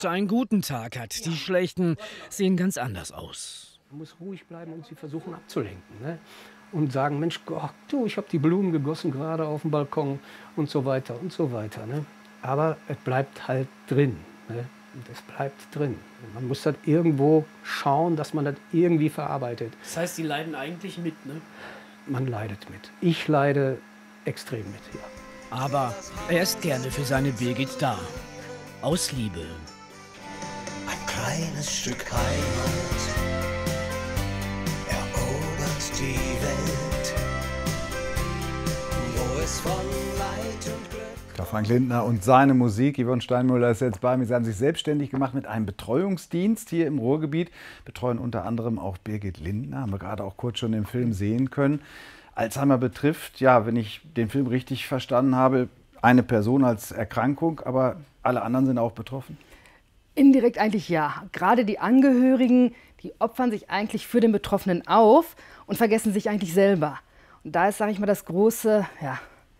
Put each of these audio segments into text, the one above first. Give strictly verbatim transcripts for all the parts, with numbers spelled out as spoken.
einen guten Tag hat. Die schlechten sehen ganz anders aus. Man muss ruhig bleiben und sie versuchen abzulenken. Ne? Und sagen, Mensch, Gott, du, ich habe die Blumen gegossen gerade auf dem Balkon und so weiter und so weiter. Ne? Aber es bleibt halt drin. Ne? Und es bleibt drin. Man muss das irgendwo schauen, dass man das irgendwie verarbeitet. Das heißt, Sie leiden eigentlich mit, ne? Man leidet mit. Ich leide extrem mit, ja. Aber er ist gerne für seine Birgit da. Aus Liebe. Ein kleines Stück Heimat erobert die Welt, wo es von Leid und Glück... Ja, Frank Lindner und seine Musik. Yvonne Steinmüller ist jetzt bei mir. Sie haben sich selbstständig gemacht mit einem Betreuungsdienst hier im Ruhrgebiet. Betreuen unter anderem auch Birgit Lindner, haben wir gerade auch kurz schon im Film sehen können. Alzheimer betrifft, ja, wenn ich den Film richtig verstanden habe, eine Person als Erkrankung, aber alle anderen sind auch betroffen? Indirekt eigentlich ja. Gerade die Angehörigen, die opfern sich eigentlich für den Betroffenen auf und vergessen sich eigentlich selber. Und da ist, sage ich mal, das große, ja,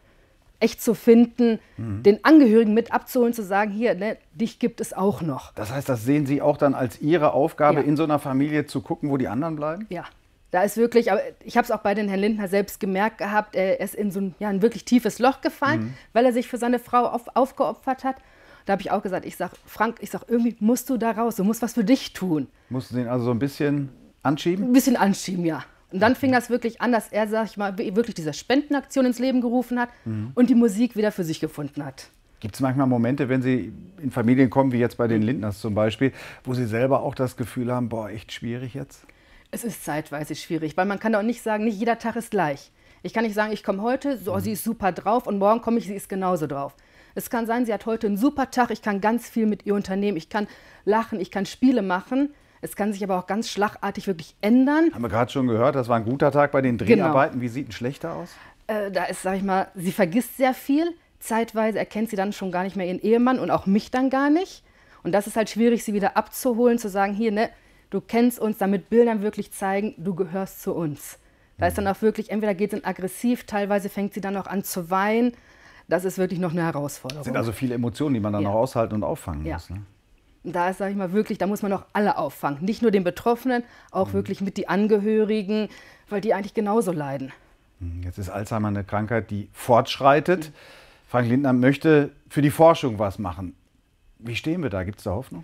echt zu finden, mhm. den Angehörigen mit abzuholen, zu sagen, hier, ne, dich gibt es auch noch. Das heißt, das sehen Sie auch dann als Ihre Aufgabe, ja. in so einer Familie zu gucken, wo die anderen bleiben? Ja. Da ist wirklich, aber ich habe es auch bei den Herrn Lindner selbst gemerkt gehabt, er ist in so ein, ja, ein wirklich tiefes Loch gefallen, mhm. weil er sich für seine Frau auf, aufgeopfert hat. Da habe ich auch gesagt, ich sage, Frank, ich sage, irgendwie musst du da raus, du musst was für dich tun. Mussten Sie ihn also so ein bisschen anschieben? Ein bisschen anschieben, ja. Und dann fing das wirklich an, dass er, sag ich mal, wirklich diese Spendenaktion ins Leben gerufen hat mhm. und die Musik wieder für sich gefunden hat. Gibt es manchmal Momente, wenn Sie in Familien kommen, wie jetzt bei den Lindners zum Beispiel, wo Sie selber auch das Gefühl haben, boah, echt schwierig jetzt? Es ist zeitweise schwierig, weil man kann auch nicht sagen, nicht jeder Tag ist gleich. Ich kann nicht sagen, ich komme heute, so, sie ist super drauf und morgen komme ich, sie ist genauso drauf. Es kann sein, sie hat heute einen super Tag, ich kann ganz viel mit ihr unternehmen, ich kann lachen, ich kann Spiele machen. Es kann sich aber auch ganz schlagartig wirklich ändern. Haben wir gerade schon gehört, das war ein guter Tag bei den Dreharbeiten. Genau. Wie sieht ein schlechter aus? Äh, da ist, sag ich mal, sie vergisst sehr viel. Zeitweise erkennt sie dann schon gar nicht mehr ihren Ehemann und auch mich dann gar nicht. Und das ist halt schwierig, sie wieder abzuholen, zu sagen, hier, ne, du kennst uns, damit Bildern wirklich zeigen, du gehörst zu uns. Da ist dann auch wirklich, entweder geht es in aggressiv, teilweise fängt sie dann auch an zu weinen. Das ist wirklich noch eine Herausforderung. Das sind also viele Emotionen, die man dann ja. noch aushalten und auffangen ja. muss. Ne? Da ist, sage ich mal, wirklich, da muss man auch alle auffangen. Nicht nur den Betroffenen, auch mhm. wirklich mit die Angehörigen, weil die eigentlich genauso leiden. Jetzt ist Alzheimer eine Krankheit, die fortschreitet. Mhm. Frank Lindner möchte für die Forschung was machen. Wie stehen wir da? Gibt es da Hoffnung?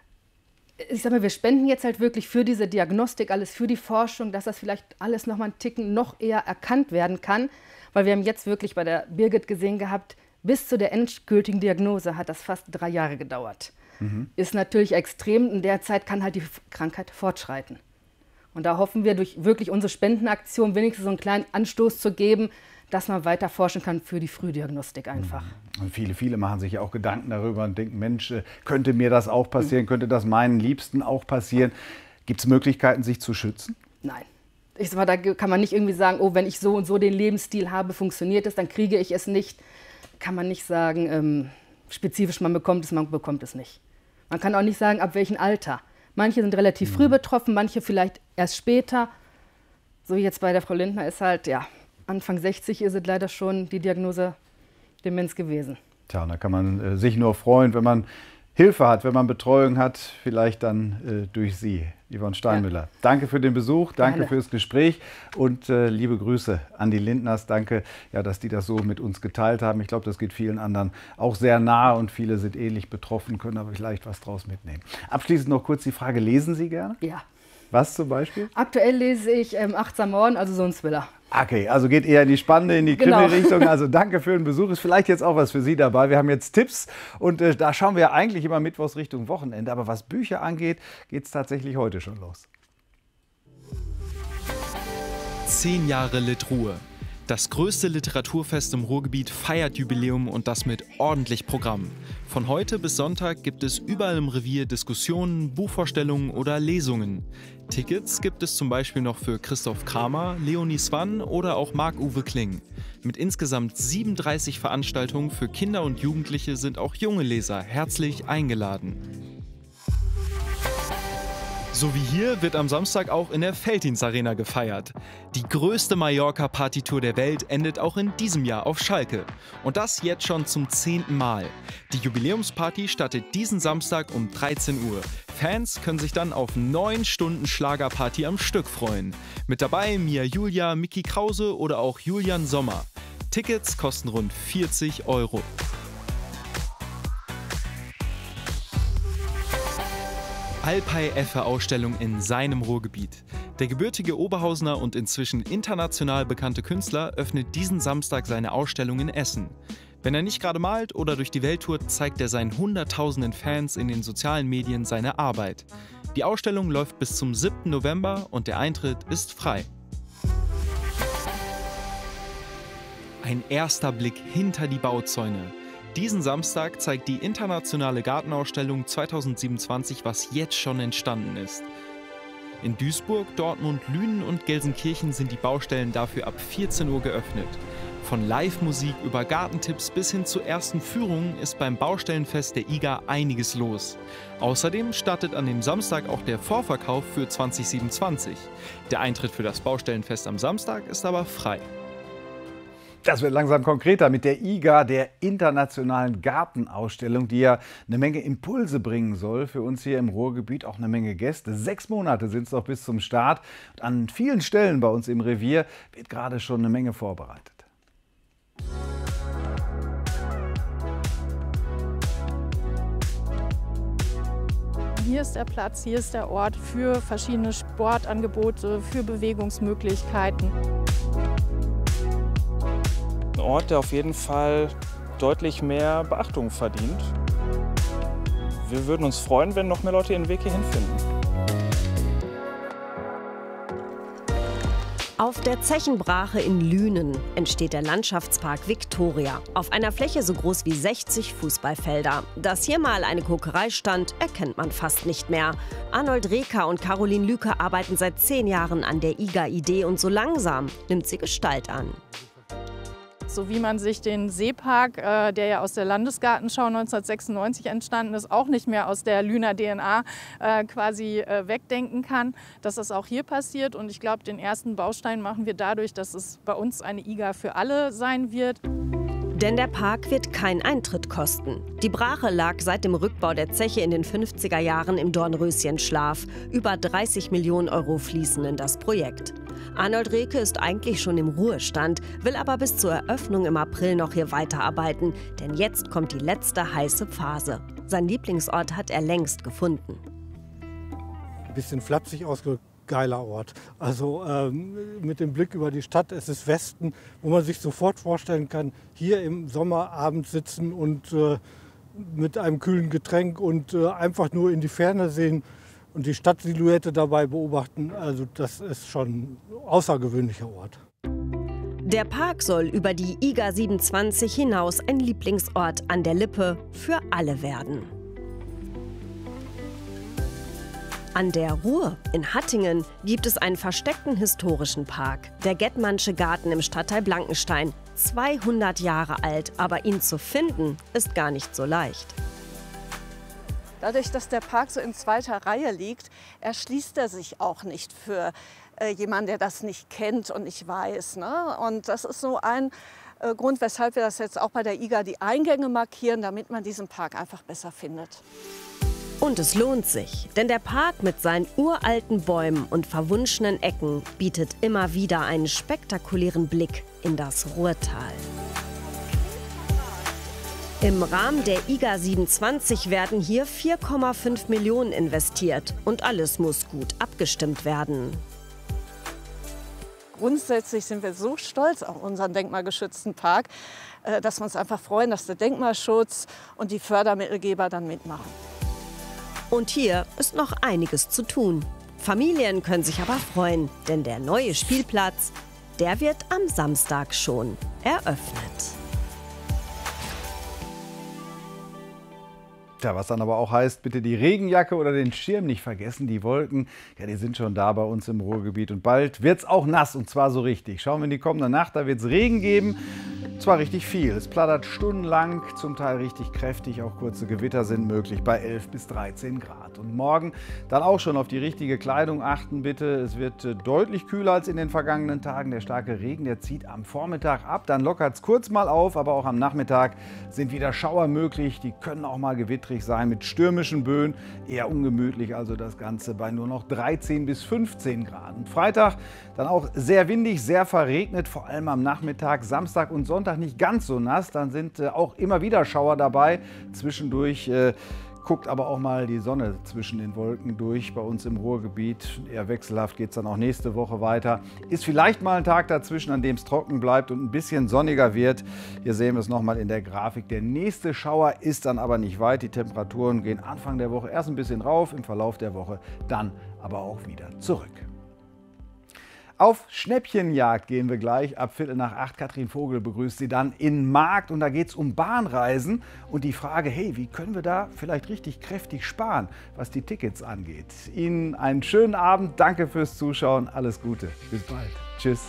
Ich sage mal, wir spenden jetzt halt wirklich für diese Diagnostik, alles für die Forschung, dass das vielleicht alles noch mal einen Ticken noch eher erkannt werden kann. Weil wir haben jetzt wirklich bei der Birgit gesehen gehabt, bis zu der endgültigen Diagnose hat das fast drei Jahre gedauert. Mhm. Ist natürlich extrem. In der Zeit kann halt die Krankheit fortschreiten. Und da hoffen wir, durch wirklich unsere Spendenaktion wenigstens so einen kleinen Anstoß zu geben, dass man weiter forschen kann für die Frühdiagnostik einfach. Und viele, viele machen sich ja auch Gedanken darüber und denken, Mensch, könnte mir das auch passieren, mhm. könnte das meinen Liebsten auch passieren. Gibt es Möglichkeiten, sich zu schützen? Nein. Ich sag mal, da kann man nicht irgendwie sagen, oh, wenn ich so und so den Lebensstil habe, funktioniert es, dann kriege ich es nicht. Kann man nicht sagen, ähm, spezifisch, man bekommt es, man bekommt es nicht. Man kann auch nicht sagen, ab welchem Alter. Manche sind relativ mhm. früh betroffen, manche vielleicht erst später. So wie jetzt bei der Frau Lindner ist halt, ja, Anfang sechzig ist es leider schon die Diagnose Demenz gewesen. Tja, und da kann man äh, sich nur freuen, wenn man Hilfe hat, wenn man Betreuung hat, vielleicht dann äh, durch Sie, Yvonne Steinmüller. Ja. Danke für den Besuch, danke Gerne. fürs Gespräch und äh, liebe Grüße an die Lindners. Danke, ja, dass die das so mit uns geteilt haben. Ich glaube, das geht vielen anderen auch sehr nahe und viele sind ähnlich betroffen, können aber vielleicht was draus mitnehmen. Abschließend noch kurz die Frage, lesen Sie gerne? Ja. Was zum Beispiel? Aktuell lese ich ähm, Achtsam Morden, also so ein Thriller. Okay, also geht eher in die spannende, in die Krimi-Richtung. Genau. Also danke für den Besuch. Ist vielleicht jetzt auch was für Sie dabei. Wir haben jetzt Tipps und äh, da schauen wir eigentlich immer mittwochs Richtung Wochenende. Aber was Bücher angeht, geht es tatsächlich heute schon los. Zehn Jahre Litruhe. Das größte Literaturfest im Ruhrgebiet feiert Jubiläum und das mit ordentlich Programm. Von heute bis Sonntag gibt es überall im Revier Diskussionen, Buchvorstellungen oder Lesungen. Tickets gibt es zum Beispiel noch für Christoph Kramer, Leonie Swann oder auch Marc-Uwe Kling. Mit insgesamt siebenunddreißig Veranstaltungen für Kinder und Jugendliche sind auch junge Leser herzlich eingeladen. So wie hier wird am Samstag auch in der Veltins Arena gefeiert. Die größte Mallorca-Partytour der Welt endet auch in diesem Jahr auf Schalke. Und das jetzt schon zum zehnten Mal. Die Jubiläumsparty startet diesen Samstag um dreizehn Uhr. Fans können sich dann auf neun Stunden Schlagerparty am Stück freuen. Mit dabei Mia Julia, Micky Krause oder auch Julian Sommer. Tickets kosten rund vierzig Euro. Alpay-Effe-Ausstellung in seinem Ruhrgebiet. Der gebürtige Oberhausener und inzwischen international bekannte Künstler öffnet diesen Samstag seine Ausstellung in Essen. Wenn er nicht gerade malt oder durch die Welt tourt, zeigt er seinen hunderttausenden Fans in den sozialen Medien seine Arbeit. Die Ausstellung läuft bis zum siebten November und der Eintritt ist frei. Ein erster Blick hinter die Bauzäune. Diesen Samstag zeigt die internationale Gartenausstellung zweitausendsiebenundzwanzig, was jetzt schon entstanden ist. In Duisburg, Dortmund, Lünen und Gelsenkirchen sind die Baustellen dafür ab vierzehn Uhr geöffnet. Von Live-Musik über Gartentipps bis hin zu ersten Führungen ist beim Baustellenfest der I G A einiges los. Außerdem startet an dem Samstag auch der Vorverkauf für zwanzig siebenundzwanzig. Der Eintritt für das Baustellenfest am Samstag ist aber frei. Das wird langsam konkreter mit der I G A, der internationalen Gartenausstellung, die ja eine Menge Impulse bringen soll für uns hier im Ruhrgebiet, auch eine Menge Gäste. Sechs Monate sind es noch bis zum Start. Und an vielen Stellen bei uns im Revier wird gerade schon eine Menge vorbereitet. Hier ist der Platz, hier ist der Ort für verschiedene Sportangebote, für Bewegungsmöglichkeiten. Ein Ort, der auf jeden Fall deutlich mehr Beachtung verdient. Wir würden uns freuen, wenn noch mehr Leute ihren Weg hierhin finden. Auf der Zechenbrache in Lünen entsteht der Landschaftspark Victoria. Auf einer Fläche so groß wie sechzig Fußballfelder. Dass hier mal eine Kokerei stand, erkennt man fast nicht mehr. Arnold Reker und Caroline Lüke arbeiten seit zehn Jahren an der I G A-Idee und so langsam nimmt sie Gestalt an. So wie man sich den Seepark, äh, der ja aus der Landesgartenschau neunzehnhundertsechsundneunzig entstanden ist, auch nicht mehr aus der Lüner D N A äh, quasi äh, wegdenken kann, dass das auch hier passiert. Und ich glaube, den ersten Baustein machen wir dadurch, dass es bei uns eine I G A für alle sein wird. Denn der Park wird keinen Eintritt kosten. Die Brache lag seit dem Rückbau der Zeche in den fünfziger Jahren im Dornröschenschlaf. Über dreißig Millionen Euro fließen in das Projekt. Arnold Reke ist eigentlich schon im Ruhestand, will aber bis zur Eröffnung im April noch hier weiterarbeiten. Denn jetzt kommt die letzte heiße Phase. Sein Lieblingsort hat er längst gefunden. Ein bisschen flapsig ausgedrückt. Geiler Ort. Also ähm, mit dem Blick über die Stadt, es ist Westen, wo man sich sofort vorstellen kann, hier im Sommerabend sitzen und äh, mit einem kühlen Getränk und äh, einfach nur in die Ferne sehen und die Stadtsilhouette dabei beobachten. Also das ist schon ein außergewöhnlicher Ort. Der Park soll über die I G A siebenundzwanzig hinaus ein Lieblingsort an der Lippe für alle werden. An der Ruhr in Hattingen gibt es einen versteckten historischen Park, der Gettmannsche Garten im Stadtteil Blankenstein. zweihundert Jahre alt, aber ihn zu finden, ist gar nicht so leicht. Dadurch, dass der Park so in zweiter Reihe liegt, erschließt er sich auch nicht für äh, jemanden, der das nicht kennt und nicht weiß. Ne? Und das ist so ein äh, Grund, weshalb wir das jetzt auch bei der I G A die Eingänge markieren, damit man diesen Park einfach besser findet. Und es lohnt sich, denn der Park mit seinen uralten Bäumen und verwunschenen Ecken bietet immer wieder einen spektakulären Blick in das Ruhrtal. Im Rahmen der I G A siebenundzwanzig werden hier vier Komma fünf Millionen investiert und alles muss gut abgestimmt werden. Grundsätzlich sind wir so stolz auf unseren denkmalgeschützten Park, dass wir uns einfach freuen, dass der Denkmalschutz und die Fördermittelgeber dann mitmachen. Und hier ist noch einiges zu tun. Familien können sich aber freuen, denn der neue Spielplatz, der wird am Samstag schon eröffnet. Tja, was dann aber auch heißt, bitte die Regenjacke oder den Schirm nicht vergessen. Die Wolken, ja, die sind schon da bei uns im Ruhrgebiet. Und bald wird es auch nass, und zwar so richtig. Schauen wir in die kommende Nacht, da wird es Regen geben. zwar richtig viel. Es plattert stundenlang, zum Teil richtig kräftig. Auch kurze Gewitter sind möglich bei elf bis dreizehn Grad. Und morgen dann auch schon auf die richtige Kleidung achten, bitte. Es wird deutlich kühler als in den vergangenen Tagen. Der starke Regen, der zieht am Vormittag ab. Dann lockert es kurz mal auf, aber auch am Nachmittag sind wieder Schauer möglich. Die können auch mal gewittrig sein mit stürmischen Böen. Eher ungemütlich, also das Ganze bei nur noch dreizehn bis fünfzehn Grad. Und Freitag dann auch sehr windig, sehr verregnet, vor allem am Nachmittag. Samstag und Sonntag nicht ganz so nass, dann sind äh, auch immer wieder Schauer dabei. Zwischendurch äh, guckt aber auch mal die Sonne zwischen den Wolken durch bei uns im Ruhrgebiet. Eher wechselhaft geht es dann auch nächste Woche weiter. Ist vielleicht mal ein Tag dazwischen, an dem es trocken bleibt und ein bisschen sonniger wird. Hier sehen wir es nochmal in der Grafik. Der nächste Schauer ist dann aber nicht weit. Die Temperaturen gehen Anfang der Woche erst ein bisschen rauf, im Verlauf der Woche dann aber auch wieder zurück. Auf Schnäppchenjagd gehen wir gleich ab Viertel nach acht. Katrin Vogel begrüßt Sie dann in Markt und da geht es um Bahnreisen und die Frage, hey, wie können wir da vielleicht richtig kräftig sparen, was die Tickets angeht. Ihnen einen schönen Abend, danke fürs Zuschauen, alles Gute, bis bald, tschüss.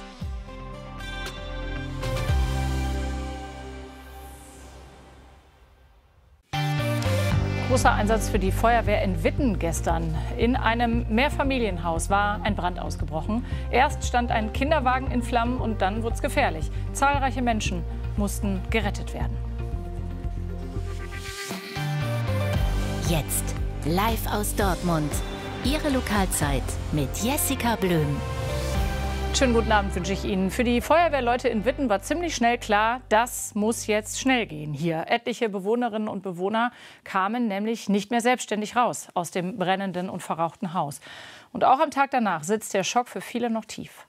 Großer Einsatz für die Feuerwehr in Witten gestern. In einem Mehrfamilienhaus war ein Brand ausgebrochen. Erst stand ein Kinderwagen in Flammen und dann wurde es gefährlich. Zahlreiche Menschen mussten gerettet werden. Jetzt live aus Dortmund. Ihre Lokalzeit mit Jessica Blöm. Schönen guten Abend wünsche ich Ihnen. Für die Feuerwehrleute in Witten war ziemlich schnell klar, das muss jetzt schnell gehen hier. Etliche Bewohnerinnen und Bewohner kamen nämlich nicht mehr selbstständig raus aus dem brennenden und verrauchten Haus. Und auch am Tag danach sitzt der Schock für viele noch tief.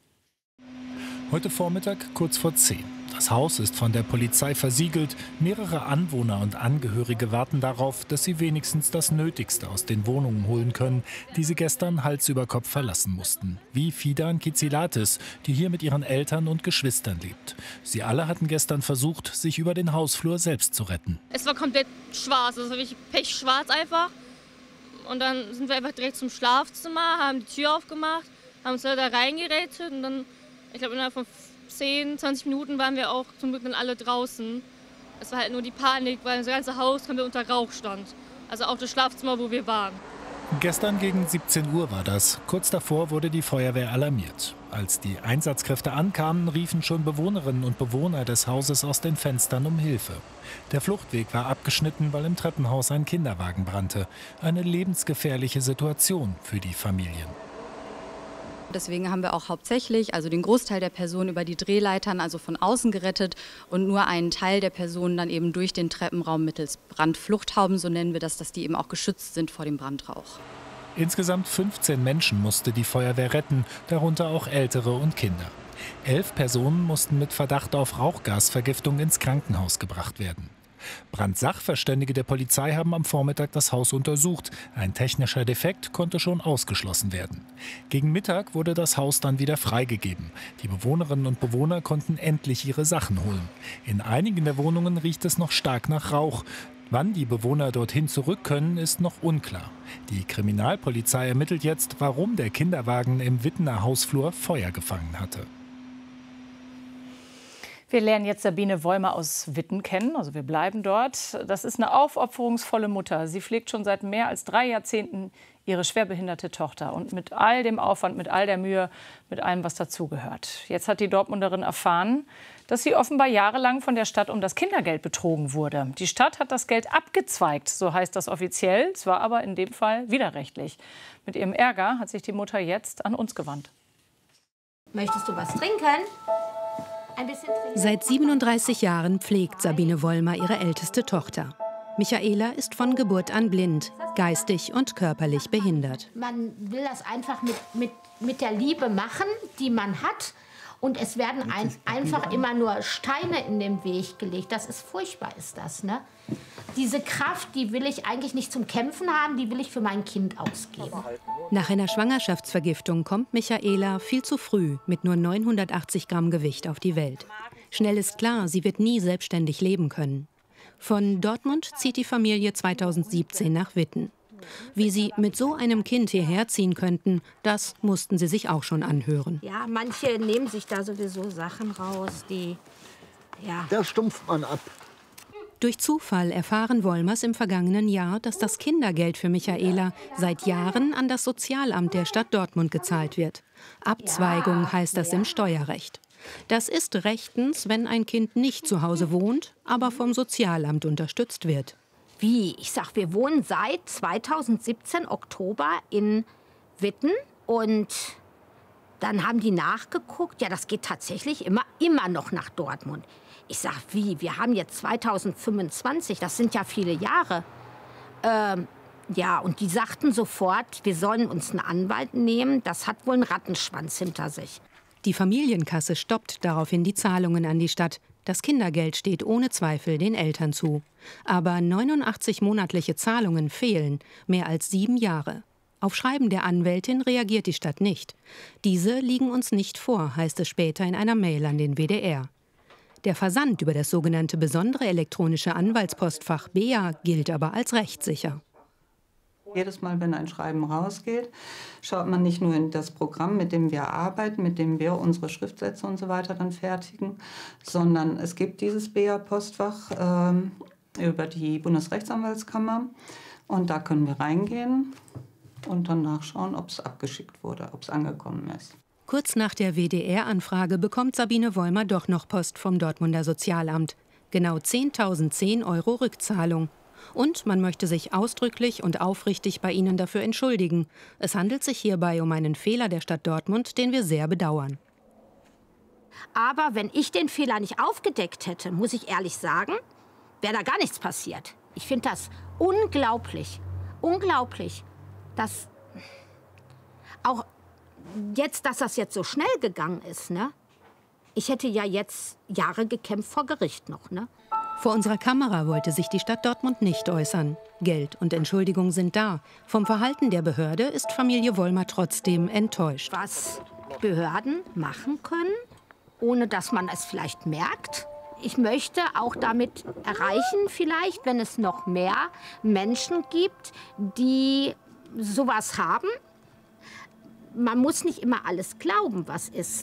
Heute Vormittag kurz vor zehn. Das Haus ist von der Polizei versiegelt. Mehrere Anwohner und Angehörige warten darauf, dass sie wenigstens das Nötigste aus den Wohnungen holen können, die sie gestern Hals über Kopf verlassen mussten. Wie Fidan Kizilatis, die hier mit ihren Eltern und Geschwistern lebt. Sie alle hatten gestern versucht, sich über den Hausflur selbst zu retten. Es war komplett schwarz, also wirklich pechschwarz einfach. Und dann sind wir einfach direkt zum Schlafzimmer, haben die Tür aufgemacht, haben uns da reingerettet und dann, ich glaube, innerhalb von zehn, zwanzig Minuten waren wir auch zum Glück dann alle draußen. Es war halt nur die Panik, weil das ganze Haus komplett unter Rauch stand. Also auch das Schlafzimmer, wo wir waren. Gestern gegen siebzehn Uhr war das. Kurz davor wurde die Feuerwehr alarmiert. Als die Einsatzkräfte ankamen, riefen schon Bewohnerinnen und Bewohner des Hauses aus den Fenstern um Hilfe. Der Fluchtweg war abgeschnitten, weil im Treppenhaus ein Kinderwagen brannte. Eine lebensgefährliche Situation für die Familien. Deswegen haben wir auch hauptsächlich, also den Großteil der Personen über die Drehleitern, also von außen gerettet und nur einen Teil der Personen dann eben durch den Treppenraum mittels Brandfluchthauben, so nennen wir das, dass die eben auch geschützt sind vor dem Brandrauch. Insgesamt fünfzehn Menschen musste die Feuerwehr retten, darunter auch Ältere und Kinder. Elf Personen mussten mit Verdacht auf Rauchgasvergiftung ins Krankenhaus gebracht werden. Brandsachverständige der Polizei haben am Vormittag das Haus untersucht. Ein technischer Defekt konnte schon ausgeschlossen werden. Gegen Mittag wurde das Haus dann wieder freigegeben. Die Bewohnerinnen und Bewohner konnten endlich ihre Sachen holen. In einigen der Wohnungen riecht es noch stark nach Rauch. Wann die Bewohner dorthin zurück können, ist noch unklar. Die Kriminalpolizei ermittelt jetzt, warum der Kinderwagen im Wittener Hausflur Feuer gefangen hatte. Wir lernen jetzt Sabine Wollmer aus Witten kennen, also wir bleiben dort. Das ist eine aufopferungsvolle Mutter. Sie pflegt schon seit mehr als drei Jahrzehnten ihre schwerbehinderte Tochter. Und mit all dem Aufwand, mit all der Mühe, mit allem, was dazugehört. Jetzt hat die Dortmunderin erfahren, dass sie offenbar jahrelang von der Stadt um das Kindergeld betrogen wurde. Die Stadt hat das Geld abgezweigt, so heißt das offiziell. Es war aber in dem Fall widerrechtlich. Mit ihrem Ärger hat sich die Mutter jetzt an uns gewandt. Möchtest du was trinken? Seit siebenunddreißig Jahren pflegt Sabine Wollmer ihre älteste Tochter. Michaela ist von Geburt an blind, geistig und körperlich behindert. Man will das einfach mit, mit, mit der Liebe machen, die man hat. Und es werden ein, einfach immer nur Steine in den Weg gelegt. Das ist furchtbar, ist das, ne? Diese Kraft, die will ich eigentlich nicht zum Kämpfen haben, die will ich für mein Kind ausgeben. Nach einer Schwangerschaftsvergiftung kommt Michaela viel zu früh mit nur neunhundertachtzig Gramm Gewicht auf die Welt. Schnell ist klar, sie wird nie selbstständig leben können. Von Dortmund zieht die Familie zweitausendsiebzehn nach Witten. Wie sie mit so einem Kind hierher ziehen könnten, das mussten sie sich auch schon anhören. Ja, manche nehmen sich da sowieso Sachen raus, die Ja. Da stumpft man ab. Durch Zufall erfahren Wolmers im vergangenen Jahr, dass das Kindergeld für Michaela seit Jahren an das Sozialamt der Stadt Dortmund gezahlt wird. Abzweigung ja, heißt das ja. im Steuerrecht. Das ist rechtens, wenn ein Kind nicht zu Hause wohnt, aber vom Sozialamt unterstützt wird. Wie? Ich sag, wir wohnen seit zweitausendsiebzehn Oktober in Witten und dann haben die nachgeguckt. Ja, das geht tatsächlich immer, immer noch nach Dortmund. Ich sag, wie? Wir haben jetzt zweitausendfünfundzwanzig, das sind ja viele Jahre. Ähm, ja, und die sagten sofort, wir sollen uns einen Anwalt nehmen. Das hat wohl einen Rattenschwanz hinter sich. Die Familienkasse stoppt daraufhin die Zahlungen an die Stadt. Das Kindergeld steht ohne Zweifel den Eltern zu. Aber neunundachtzig monatliche Zahlungen fehlen, mehr als sieben Jahre. Auf Schreiben der Anwältin reagiert die Stadt nicht. Diese liegen uns nicht vor, heißt es später in einer Mail an den W D R. Der Versand über das sogenannte besondere elektronische Anwaltspostfach B E A gilt aber als rechtssicher. Jedes Mal, wenn ein Schreiben rausgeht, schaut man nicht nur in das Programm, mit dem wir arbeiten, mit dem wir unsere Schriftsätze und so weiter dann fertigen, sondern es gibt dieses B E A-Postfach ähm, über die Bundesrechtsanwaltskammer und da können wir reingehen und dann nachschauen, ob es abgeschickt wurde, ob es angekommen ist. Kurz nach der W D R-Anfrage bekommt Sabine Wollmer doch noch Post vom Dortmunder Sozialamt. Genau zehntausendzehn Euro Rückzahlung. Und man möchte sich ausdrücklich und aufrichtig bei Ihnen dafür entschuldigen. Es handelt sich hierbei um einen Fehler der Stadt Dortmund, den wir sehr bedauern. Aber wenn ich den Fehler nicht aufgedeckt hätte, muss ich ehrlich sagen, wäre da gar nichts passiert. Ich finde das unglaublich, unglaublich, dass auch jetzt, dass das jetzt so schnell gegangen ist, ne? Ich hätte ja jetzt Jahre gekämpft vor Gericht noch, ne? Vor unserer Kamera wollte sich die Stadt Dortmund nicht äußern. Geld und Entschuldigung sind da. Vom Verhalten der Behörde ist Familie Wollmer trotzdem enttäuscht. Was Behörden machen können, ohne dass man es vielleicht merkt. Ich möchte auch damit erreichen, vielleicht, wenn es noch mehr Menschen gibt, die sowas haben. Man muss nicht immer alles glauben, was ist.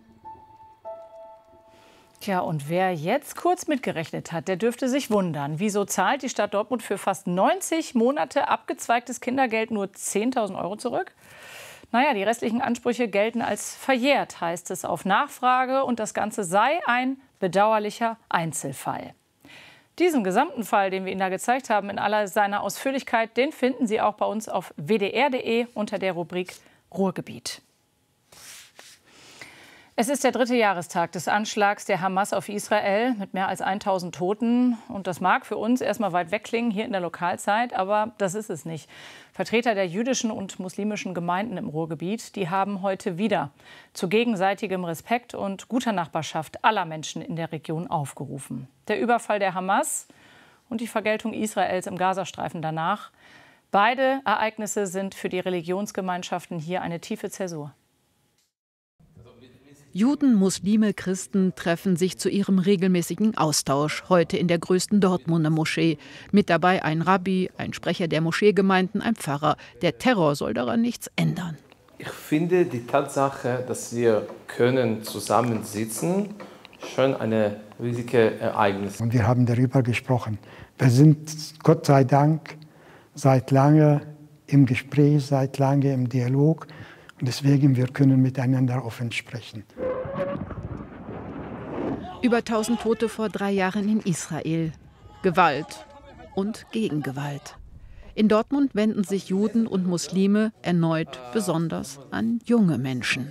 Tja, und wer jetzt kurz mitgerechnet hat, der dürfte sich wundern. Wieso zahlt die Stadt Dortmund für fast neunzig Monate abgezweigtes Kindergeld nur zehntausend Euro zurück? Naja, die restlichen Ansprüche gelten als verjährt, heißt es auf Nachfrage. Und das Ganze sei ein bedauerlicher Einzelfall. Diesen gesamten Fall, den wir Ihnen da gezeigt haben, in aller seiner Ausführlichkeit, den finden Sie auch bei uns auf w d r punkt d e unter der Rubrik Ruhrgebiet. Es ist der dritte Jahrestag des Anschlags der Hamas auf Israel mit mehr als tausend Toten. Und das mag für uns erstmal weit weg klingen hier in der Lokalzeit, aber das ist es nicht. Vertreter der jüdischen und muslimischen Gemeinden im Ruhrgebiet, die haben heute wieder zu gegenseitigem Respekt und guter Nachbarschaft aller Menschen in der Region aufgerufen. Der Überfall der Hamas und die Vergeltung Israels im Gazastreifen danach. Beide Ereignisse sind für die Religionsgemeinschaften hier eine tiefe Zäsur. Juden, Muslime, Christen treffen sich zu ihrem regelmäßigen Austausch, heute in der größten Dortmunder Moschee. Mit dabei ein Rabbi, ein Sprecher der Moscheegemeinden, ein Pfarrer. Der Terror soll daran nichts ändern. Ich finde die Tatsache, dass wir können zusammensitzen, schon eine riesige Ereignis. Und wir haben darüber gesprochen. Wir sind Gott sei Dank seit lange im Gespräch, seit lange im Dialog. Und deswegen, wir können miteinander offen sprechen. Über tausend Tote vor drei Jahren in Israel. Gewalt und Gegengewalt. In Dortmund wenden sich Juden und Muslime erneut besonders an junge Menschen.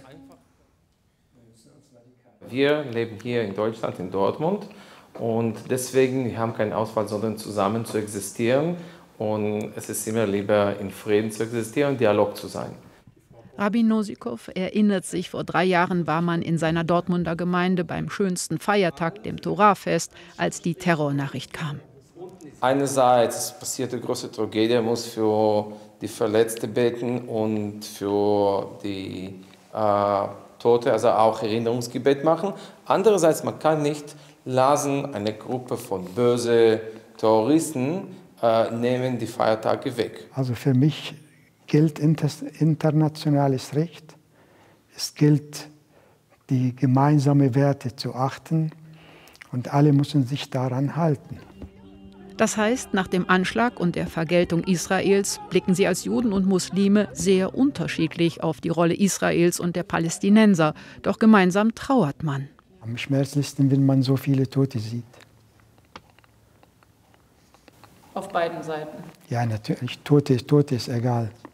Wir leben hier in Deutschland, in Dortmund. Und deswegen, wir haben keine Auswahl, sondern zusammen zu existieren. Und es ist immer lieber, in Frieden zu existieren und Dialog zu sein. Rabbi Nosikow erinnert sich, vor drei Jahren war man in seiner Dortmunder Gemeinde beim schönsten Feiertag, dem Torahfest, als die Terrornachricht kam. Einerseits passiert eine große Tragödie, man muss für die Verletzten beten und für die äh, Tote, also auch Erinnerungsgebet machen. Andererseits, man kann nicht lassen, eine Gruppe von bösen Terroristen äh, nehmen die Feiertage weg. Also für mich gilt internationales Recht. Es gilt, die gemeinsamen Werte zu achten. und alle müssen sich daran halten. Das heißt, nach dem Anschlag und der Vergeltung Israels blicken sie als Juden und Muslime sehr unterschiedlich auf die Rolle Israels und der Palästinenser. Doch gemeinsam trauert man. Am schmerzlichsten, wenn man so viele Tote sieht. Auf beiden Seiten? Ja, natürlich. Tote, Tote ist egal.